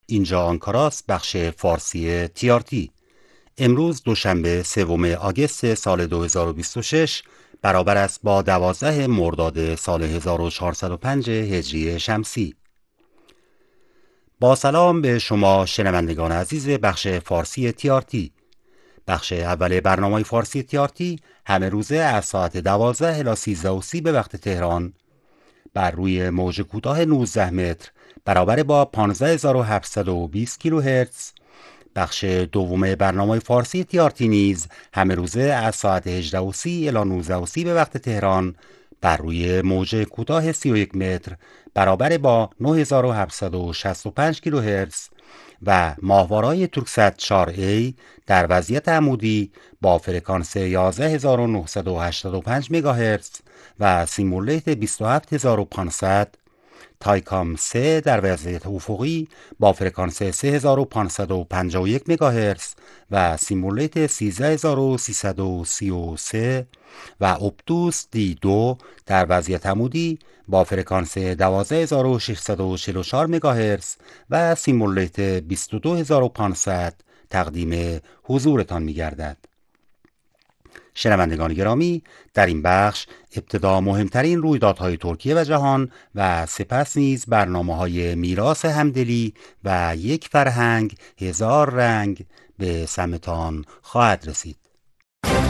اینجا آنکاراست، بخش فارسی TRT. امروز دوشنبه 3 آگوست سال 2026 برابر است با 12 مرداد سال 1405 هجری شمسی. با سلام به شما شنوندگان عزیز بخش فارسی TRT. بخش اول برنامه فارسی TRT همه روزه از ساعت 12 الی 13:30 به وقت تهران بر روی موج کوتاه 19 متر برابر با 15720 کیلوهرتز. بخش دوم برنامه فارسی تیارتی نیز همه روزه از ساعت 18:30 الی 19:30 به وقت تهران بر روی موج کوتاه 31 متر برابر با 9765 کیلوهرتز و ماهواره‌های تورکست 4A در وضعیت عمودی با فرکانس 11985 مگاهرتز و سیمولیت 27500، تایکام 3 در وضعیت افقی با فرکانس 3551 مگاهرتز و سیمولیت 13333 و اپتوس D2 در وضعیت عمودی با فرکانس 12644 مگاهرتز و سیمولیت 22500 تقدیم حضورتان می گردد. شنوندگان گرامی، در این بخش ابتدا مهمترین رویدادهای ترکیه و جهان و سپس نیز برنامه‌های میراث همدلی و یک فرهنگ هزار رنگ به سمتان خواهد رسید.